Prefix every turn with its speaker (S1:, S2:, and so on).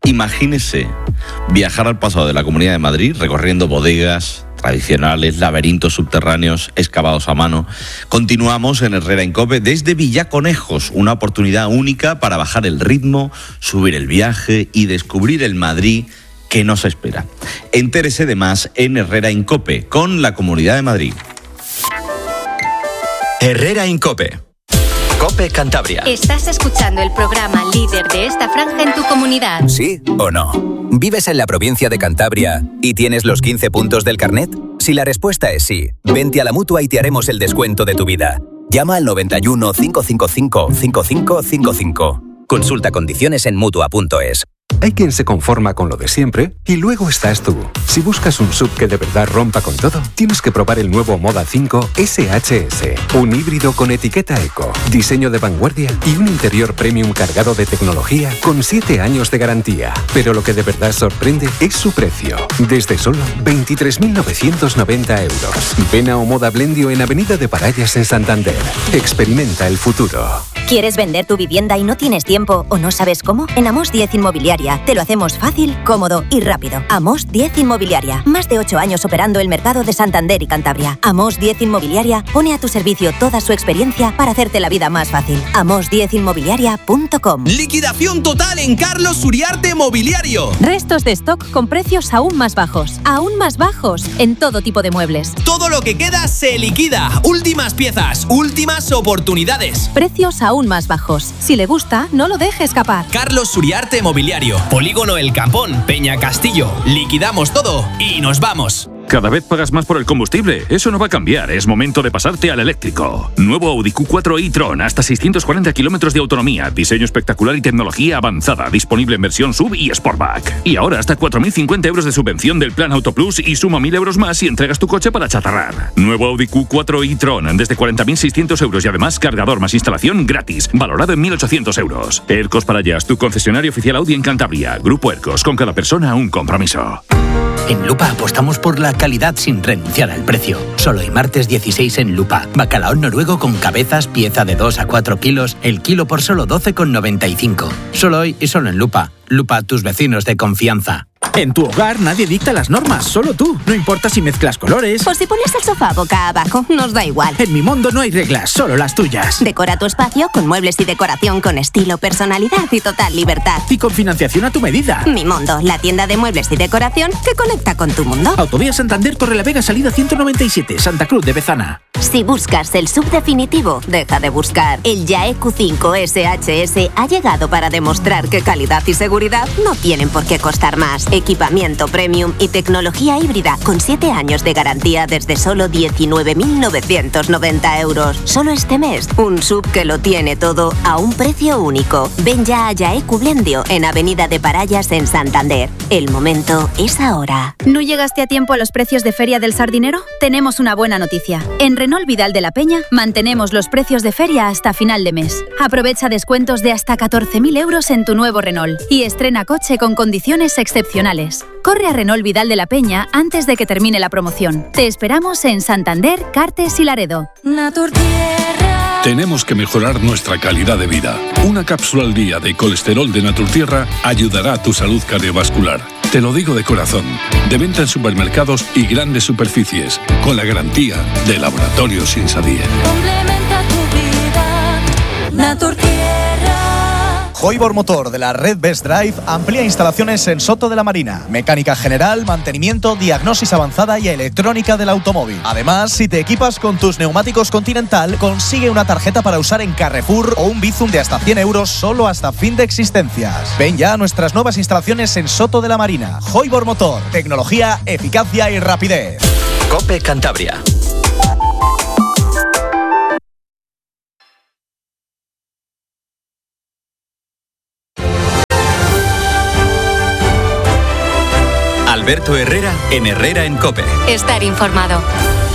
S1: Imagínese viajar al pasado de la Comunidad de Madrid recorriendo bodegas tradicionales, laberintos subterráneos excavados a mano. Continuamos en Herrera en COPE desde Villaconejos, una oportunidad única para bajar el ritmo, subir el viaje y descubrir el Madrid que nos espera. Entérese de más en Herrera en COPE con la Comunidad de Madrid.
S2: Herrera en COPE. COPE Cantabria.
S3: Estás escuchando el programa líder de esta franja en tu comunidad.
S2: ¿Sí o no? ¿Vives en la provincia de Cantabria y tienes los 15 puntos del carnet? Si la respuesta es sí, vente a la Mutua y te haremos el descuento de tu vida. Llama al 91 555 5555. Consulta condiciones en Mutua.es.
S4: Hay quien se conforma con lo de siempre y luego estás tú. Si buscas un SUV que de verdad rompa con todo, tienes que probar el nuevo Moda 5 SHS. Un híbrido con etiqueta eco, diseño de vanguardia y un interior premium cargado de tecnología con 7 años de garantía. Pero lo que de verdad sorprende es su precio. Desde solo 23.990 euros. Ven a Omoda Blendio en Avenida de Parayas en Santander. Experimenta el futuro.
S5: ¿Quieres vender tu vivienda y no tienes tiempo o no sabes cómo? En Amos 10 Inmobiliaria te lo hacemos fácil, cómodo y rápido. Amos 10 Inmobiliaria. Más de 8 años operando el mercado de Santander y Cantabria. Amos 10 Inmobiliaria pone a tu servicio toda su experiencia para hacerte la vida más fácil. amos10inmobiliaria.com.
S6: Liquidación total en Carlos Uriarte Mobiliario.
S7: Restos de stock con precios aún más bajos. Aún más bajos en todo tipo de muebles.
S6: Todo lo que queda se liquida. Últimas piezas, últimas oportunidades.
S7: Precios aún más bajos. Si le gusta, no lo deje escapar.
S6: Carlos Uriarte Mobiliario. Polígono El Campón, Peña Castillo. Liquidamos todo y nos vamos.
S8: Cada vez pagas más por el combustible. Eso no va a cambiar. Es momento de pasarte al eléctrico. Nuevo Audi Q4 e-tron. Hasta 640 kilómetros de autonomía. Diseño espectacular y tecnología avanzada. Disponible en versión SUV y Sportback. Y ahora hasta 4.050 euros de subvención del plan Auto Plus y suma 1.000 euros más si entregas tu coche para chatarrar. Nuevo Audi Q4 e-tron. Desde 40.600 euros y además cargador más instalación gratis. Valorado en 1.800 euros. Ercos Parayas, tu concesionario oficial Audi en Cantabria. Grupo Ercos. Con cada persona un compromiso.
S9: En Lupa apostamos por la calidad sin renunciar al precio. Solo el martes 16 en Lupa. Bacalao noruego con cabezas, pieza de 2 a 4 kilos, el kilo por solo 12,95. Solo hoy y solo en Lupa. Lupa, tus vecinos de confianza.
S10: En tu hogar nadie dicta las normas, solo tú. No importa si mezclas colores.
S5: Por si pones el sofá boca abajo, nos da igual.
S10: En Mi Mondo no hay reglas, solo las tuyas.
S5: Decora tu espacio con muebles y decoración con estilo, personalidad y total libertad.
S10: Y con financiación a tu medida.
S5: Mi Mondo, la tienda de muebles y decoración que conecta con tu mundo.
S10: Autovía Santander, Torrelavega, salida 197, Santa Cruz de Bezana.
S5: Si buscas el sub definitivo, deja de buscar. El Yae Q5 SHS ha llegado para demostrar que calidad y seguridad no tienen por qué costar más. Equipamiento premium y tecnología híbrida con 7 años de garantía desde solo 19.990 euros. Solo este mes, un sub que lo tiene todo a un precio único. Ven ya a Yae Q Blendio en Avenida de Parayas en Santander. El momento es ahora.
S7: ¿No llegaste a tiempo a los precios de Feria del Sardinero? Tenemos una buena noticia. En Renault Vidal de la Peña mantenemos los precios de feria hasta final de mes. Aprovecha descuentos de hasta 14.000 euros en tu nuevo Renault y estrena coche con condiciones excepcionales. Corre a Renault Vidal de la Peña antes de que termine la promoción. Te esperamos en Santander, Cartes y Laredo.
S11: Tenemos que mejorar nuestra calidad de vida. Una cápsula al día de colesterol de Naturtierra ayudará a tu salud cardiovascular. Te lo digo de corazón. De venta en supermercados y grandes superficies, con la garantía de Laboratorios Insadier.
S12: Complementa tu vida, Naturtierra.
S13: Hoibor Motor de la red Best Drive amplía instalaciones en Soto de la Marina. Mecánica general, mantenimiento, diagnosis avanzada y electrónica del automóvil. Además, si te equipas con tus neumáticos Continental, consigue una tarjeta para usar en Carrefour o un Bizum de hasta 100 euros solo hasta fin de existencias. Ven ya a nuestras nuevas instalaciones en Soto de la Marina. Hoibor Motor. Tecnología, eficacia y rapidez.
S2: COPE Cantabria. Alberto Herrera en Herrera en COPE.
S3: Estar informado.